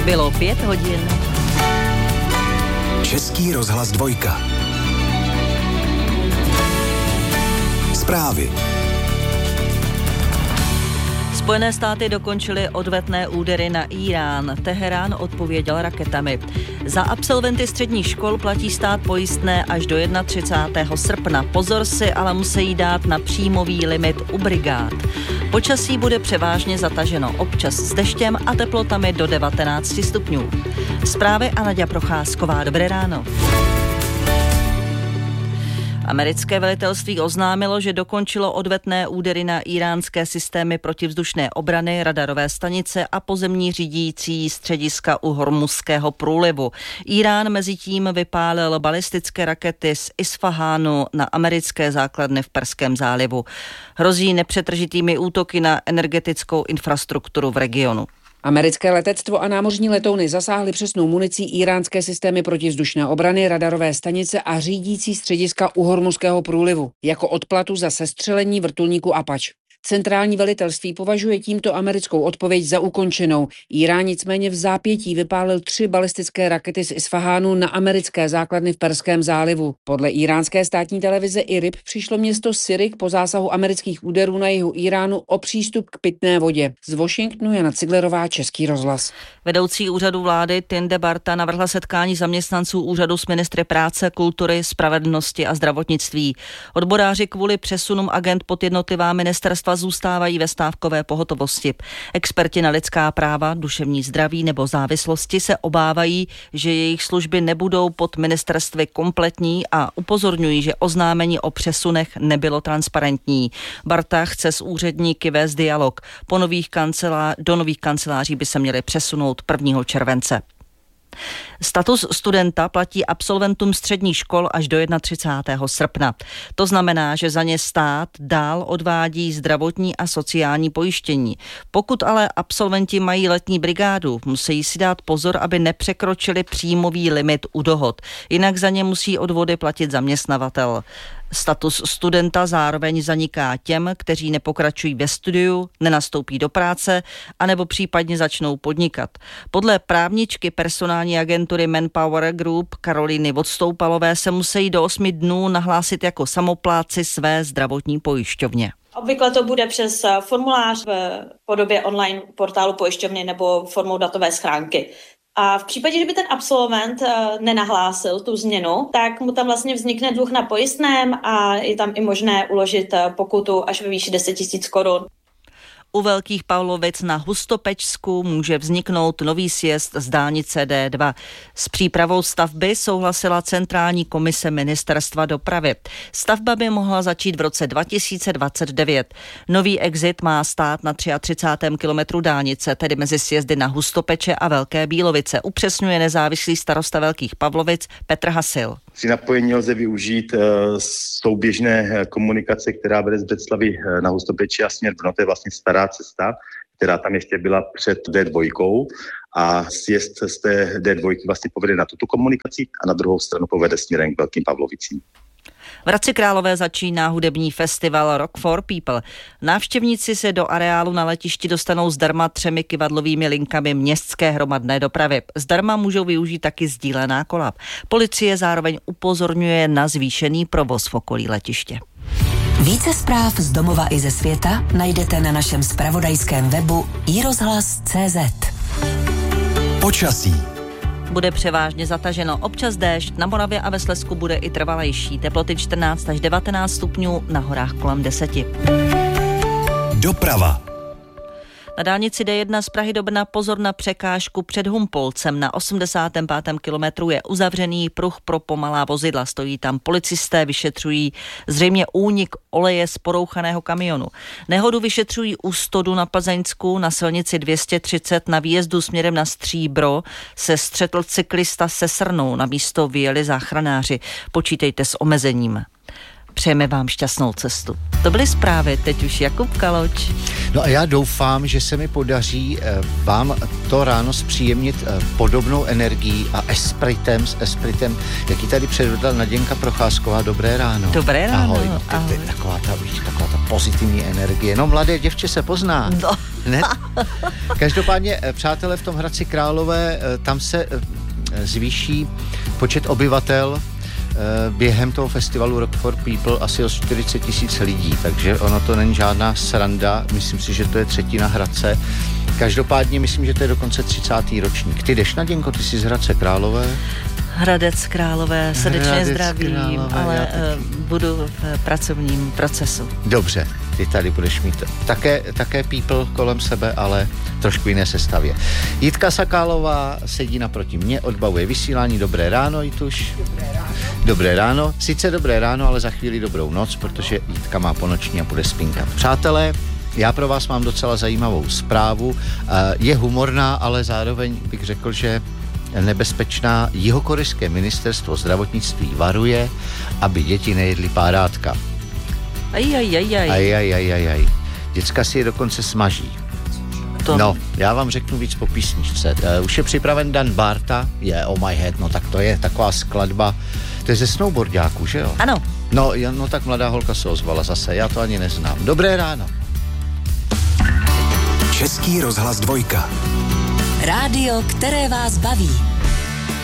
Bylo 5 hodin. Český rozhlas 2. Zprávy. Spojené státy dokončily odvetné údery na Írán. Teherán odpověděl raketami. Za absolventy středních škol platí stát pojistné až do 31. srpna. Pozor si ale musí dát na příjmový limit u brigád. Počasí bude převážně zataženo, občas s deštěm a teplotami do 19 stupňů. Zprávy a Naďa Procházková. Dobré ráno. Americké velitelství oznámilo, že dokončilo odvetné údery na íránské systémy protivzdušné obrany, radarové stanice a pozemní řídící střediska u Hormuzského průlivu. Írán mezitím vypálil balistické rakety z Isfahánu na americké základny v Perském zálivu. Hrozí nepřetržitými útoky na energetickou infrastrukturu v regionu. Americké letectvo a námořní letouny zasáhly přesnou municí íránské systémy protivzdušné obrany, radarové stanice a řídící střediska u Hormuzského průlivu jako odplatu za sestřelení vrtulníku Apache. Centrální velitelství považuje tímto americkou odpověď za ukončenou. Írán nicméně v zápětí vypálil 3 balistické rakety z Isfahánu na americké základny v Perském zálivu. Podle íránské státní televize IRIB přišlo město Sirik po zásahu amerických úderů na jihu Iránu o přístup k pitné vodě. Z Washingtonu Jana Ciglerová, Český rozhlas. Vedoucí úřadu vlády Tinde Barta navrhla setkání zaměstnanců úřadu s ministry práce, kultury, spravedlnosti a zdravotnictví. Odboráři kvůli přesunům agent pod jednotlivá ministerstva zůstávají ve stávkové pohotovosti. Experti na lidská práva, duševní zdraví nebo závislosti se obávají, že jejich služby nebudou pod ministerstvy kompletní a upozorňují, že oznámení o přesunech nebylo transparentní. Barta chce s úředníky vést dialog. Do nových kanceláří by se měly přesunout 1. července. Status studenta platí absolventům středních škol až do 31. srpna. To znamená, že za ně stát dál odvádí zdravotní a sociální pojištění. Pokud ale absolventi mají letní brigádu, musí si dát pozor, aby nepřekročili příjmový limit u dohod. Jinak za ně musí odvody platit zaměstnavatel. Status studenta zároveň zaniká těm, kteří nepokračují ve studiu, nenastoupí do práce, anebo případně začnou podnikat. Podle právničky personální agentury Manpower Group Karolíny Odstoupalové se musí do 8 dnů nahlásit jako samoplátci své zdravotní pojišťovně. Obvykle to bude přes formulář v podobě online portálu pojišťovny nebo formou datové schránky. A v případě, kdyby ten absolvent nenahlásil tu změnu, tak mu tam vlastně vznikne dluh na pojistném a je tam i možné uložit pokutu až ve výši 10 000 korun. U Velkých Pavlovic na Hustopečsku může vzniknout nový sjezd z dálnice D2. S přípravou stavby souhlasila Centrální komise Ministerstva dopravy. Stavba by mohla začít v roce 2029. Nový exit má stát na 33. kilometru dálnice, tedy mezi sjezdy na Hustopeče a Velké Bílovice, upřesňuje nezávislý starosta Velkých Pavlovic Petr Hasil. Při napojení lze využít souběžné komunikace, která vede z Břeclavi na Hustopeči a směr Brno, to je vlastně stará cesta, která tam ještě byla před D2 a sjezd z té D2 vlastně povede na tuto komunikaci a na druhou stranu povede směrem k Velkým Pavlovicím. V Hradci Králové začíná hudební festival Rock for People. Návštěvníci se do areálu na letišti dostanou zdarma 3 kyvadlovými linkami městské hromadné dopravy. Zdarma můžou využít taky sdílená kola. Policie zároveň upozorňuje na zvýšený provoz v okolí letiště. Více zpráv z domova i ze světa najdete na našem zpravodajském webu iRozhlas.cz. Počasí. Bude převážně zataženo, občas déšť, na Moravě a ve Slezsku bude i trvalejší. Teploty 14 až 19 stupňů, na horách kolem 10. Doprava. Na dálnici D1 z Prahy do Brna pozor na překážku před Humpolcem. Na 85. kilometru je uzavřený pruh pro pomalá vozidla. Stojí tam policisté, vyšetřují zřejmě únik oleje z porouchaného kamionu. Nehodu vyšetřují u Stodu na Plzeňsku. Na silnici 230 na výjezdu směrem na Stříbro se střetl cyklista se srnou. Na místo vyjeli záchranáři. Počítejte s omezením. Přejeme vám šťastnou cestu. To byly zprávy, teď už Jakub Kaloč. No a já doufám, že se mi podaří vám to ráno zpříjemnit podobnou energií a espritem, jaký tady předvedla Naděnka Procházková. Dobré ráno. Dobré ráno. Ahoj. Taková ta pozitivní energie. No, mladé děvče se pozná. No. Ne? Každopádně, přátelé, v tom Hradci Králové, tam se zvýší počet obyvatel během toho festivalu Rock for People asi o 40 000 lidí, takže ono to není žádná sranda, myslím si, že to je třetina Hradce. Každopádně myslím, že to je dokonce 30. ročník. Ty jdeš, Naděnko, ty jsi z Hradce Králové? Hradec Králové, srdečně Hradec zdravím, Králové, ale budu v pracovním procesu. Dobře, ty tady budeš mít také people kolem sebe, ale trošku jiné sestavě. Jitka Sakálová sedí naproti mě, odbavuje vysílání. Dobré ráno, Jituš. Dobré ráno. Sice dobré ráno, ale za chvíli dobrou noc, protože Jitka má ponoční a bude spinkat. Přátelé, já pro vás mám docela zajímavou zprávu. Je humorná, ale zároveň bych řekl, že nebezpečná. Jihokorejské ministerstvo zdravotnictví varuje, aby děti nejedly párátka. Aj. Děcka si je dokonce smaží. No, já vám řeknu víc po písničce. Už je připraven Dan Barta, je Oh My Head, no tak to je taková skladba, to je ze snowboardiáků, že jo? Ano. No tak mladá holka se ozvala zase, já to ani neznám. Dobré ráno. Český rozhlas 2. Rádio, které vás baví.